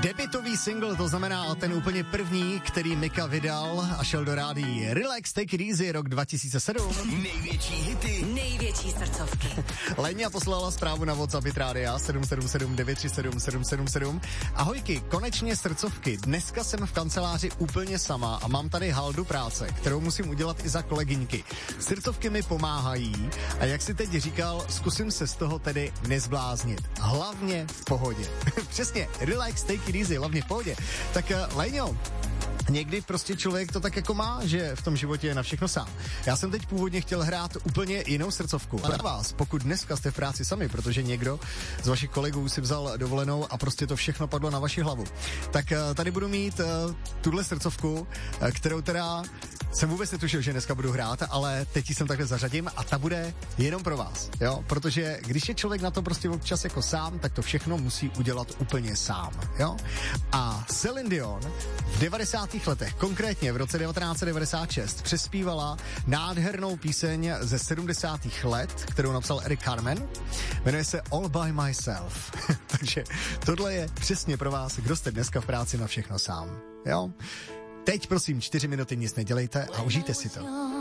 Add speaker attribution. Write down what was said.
Speaker 1: Debutový single, to znamená ten úplně první, který Mika vydal a šel do rádií. Relax, Take It Easy, rok 2007.
Speaker 2: Největší hity,
Speaker 3: největší srdcovky.
Speaker 1: Lenia poslala zprávu na WhatsApp Rádia 777 937 777. Ahojky, konečně srdcovky. Dneska jsem v kanceláři úplně sama a mám tady haldu práce, kterou musím udělat i za kolegyňky. Srdcovky mi pomáhají a jak si teď říkal, zkusím se z toho tedy nezbláznit. Hlavně v pohodě. Přesně, relax, take it easy, hlavně v pohodě. Tak Leňo, někdy prostě člověk to tak jako má, že v tom životě je na všechno sám. Já jsem teď původně chtěl hrát úplně jinou srdcovku. Pro vás, pokud dneska jste v práci sami, protože někdo z vašich kolegů si vzal dovolenou a prostě to všechno padlo na vaši hlavu, tak tady budu mít tuhle srdcovku, kterou teda jsem vůbec netušil, že dneska budu hrát, ale teď ji sem takhle zařadím a ta bude jenom pro vás, jo, protože když je člověk na to prostě občas jako sám, tak to všechno musí udělat úplně sám, jo. A Celine Dion v 90. letech, konkrétně v roce 1996, přespívala nádhernou píseň ze 70. let, kterou napsal Eric Carmen, jmenuje se All by Myself. Takže tohle je přesně pro vás, kdo jste dneska v práci na všechno sám, jo. Teď prosím 4 minuty nic nedělejte a užijte si to.